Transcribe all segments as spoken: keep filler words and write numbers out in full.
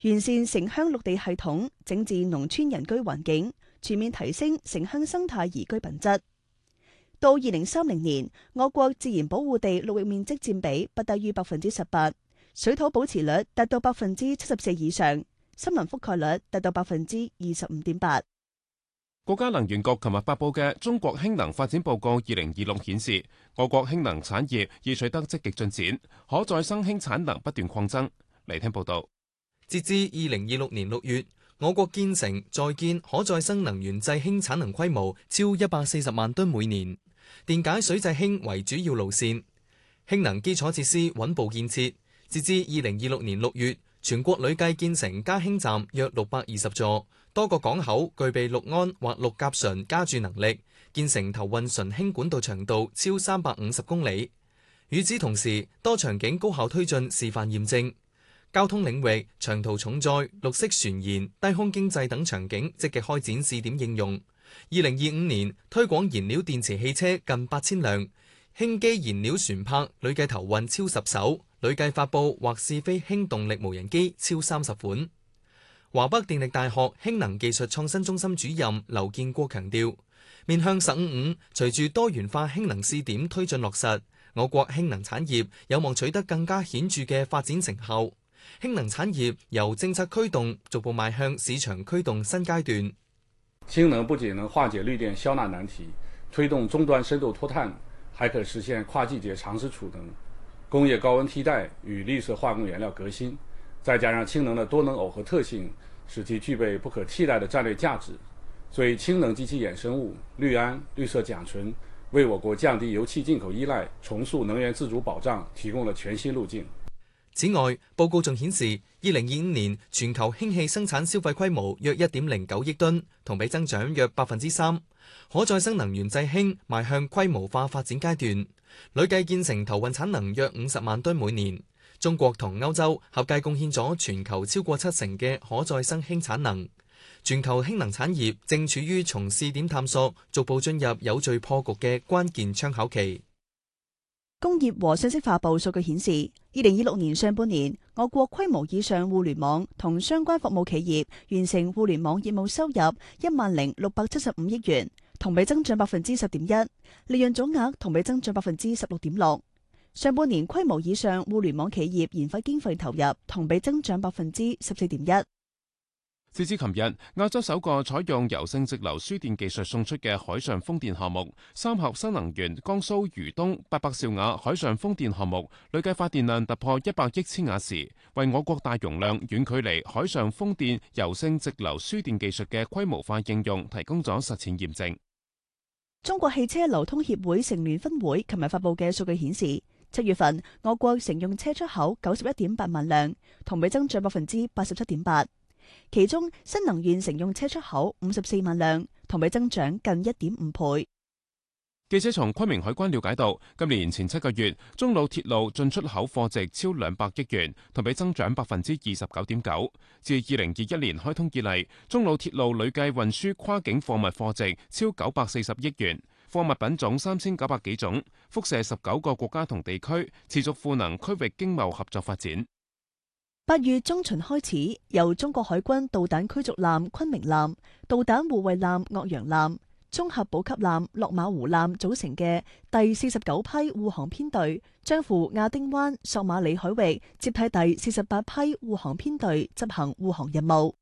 完善城鄉綠地系統，整治農村人居環境，全面提升城鄉生態宜居品質。到二零三零年，我國自然保護地陸域面積佔比不低於百分之十八，水土保持率達到百分之七十四以上，森林覆蓋率達到百分之二十五點八。 國家能源局琴日發布嘅《中國氫能發展報告二零二六》顯示，我國氫能產業已取得積極進展，可再生氫產能不斷擴增。嚟聽報道。 截至二零二六年六月，我國建成在建可再生能源製氫產能規模超一百四十萬噸每年，電解水製氫為主要路線，氫能基礎設施穩步建設。截至二零二六年六月，全國累計建成加氫站約六百二十座，多個港口具備氯胺或氯甲醇加注能力，建成投運純氫管道長度超三百五十公里。與此同時，多場景高效推進示範驗證。交通領域，長途重載、綠色船研、低空經濟等場景積極開展試點應用。二零二五年推廣燃料電池汽車近八千輛，氫基燃料船舶累計投運超十艘，累計發布或試飛氫動力無人機超三十款。華北電力大學氫能技術創新中心主任劉建國強調，面向十五五，隨住多元化氫能試點推進落實，我國氫能產業有望取得更加顯著嘅發展成效。氫能產業由政策驅動逐步邁向市場驅動新階段。 氫能不僅能化解綠電消納難題，推動終端深度脫碳，還可實現跨季節長時儲能、工業高溫替代與綠色化工原料革新。再加上氫能的多能耦合特性，使其具備不可替代的戰略價值。所以氫能及其衍生物綠胺、綠色甲醇，為我國降低油氣進口依賴、重塑能源自主保障提供了全新路徑。 此外，報告仲顯示，二零二五年全球氫氣生產消費規模約一點零九億噸，同比增長約百分之三。可再生能源製氫邁向規模化發展階段，累計建成投運產能約五十萬噸每年。中國同歐洲合計貢獻咗全球超過七成嘅可再生氫產能。全球氫能產業正處於從試點探索逐步進入有序破局嘅關鍵窗口期。 工業和信息化部數據顯示，二零二六年上半年，我國規模以上互聯網同相關服務企業完成互聯網業務收入一萬零六百七十五億元，同比增長百分之十點一，利潤總額同比增長百分之十六點六。上半年規模以上互聯網企業研發經費投入同比增長百分之十四點一。 截至琴日，亞洲首個採用柔性直流輸電技術送出嘅海上風電項目三峽新能源江蘇渝東八百兆瓦海上風電項目，累計發電量突破一百億千瓦時，為我國大容量遠距離海上風電柔性直流輸電技術嘅規模化應用提供咗實踐驗證。 中國汽車流通協會成聯分會琴日發布嘅數據顯示，七月份我國乘用車出口九十一點八萬輛，同比增長百分之八十七點八。其中新能源乘用車出口五十四萬輛，同比增長近一點五倍。 記者從昆明海關了解到，今年前七個月，中老鐵路進出口貨值超兩百億元，同比增長百分之二十九點九。自二零二一年開通以嚟，中老鐵路累計運輸跨境貨物貨值超九百四十億元，貨物品種三千九百幾種，輻射十九個國家同地區，持續賦能區域經貿合作發展。 八月中旬開始，由中國海軍導彈驅逐艦昆明艦、導彈護衛艦岳陽艦、綜合補給艦落馬湖艦組成嘅第四十九批護航編隊，將赴亞丁灣索馬里海域接替第四十八批護航編隊執行護航任務。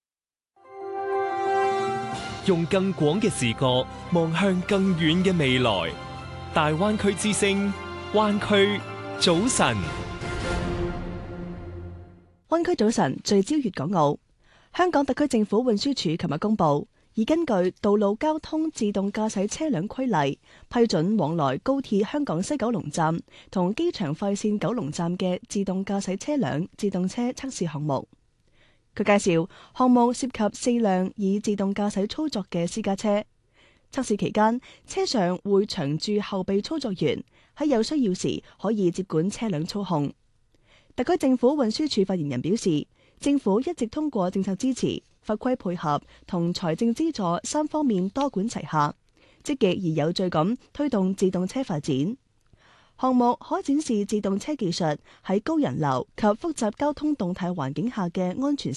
用更廣嘅視角望向更遠嘅未來，大灣區之聲，灣區早晨。 灣區早晨聚焦粵港澳。香港特區政府運輸署琴日公布，已根據《道路交通自動駕駛車輛規例》批准往來高鐵香港西九龍站同機場快線九龍站嘅自動駕駛車輛自動車測試項目。佢介紹項目涉及四輛以自動駕駛操作嘅私家車。測試期間，車上會長駐後備操作員，喺有需要時可以接管車輛操控。特區政府運輸署發言人表示，政府一直通過政策支持、法規配合同財政資助三方面多管齊下，積極而有序咁推動自動車發展。 項目可展示自動車技術喺高人流及複雜交通動態環境下嘅安全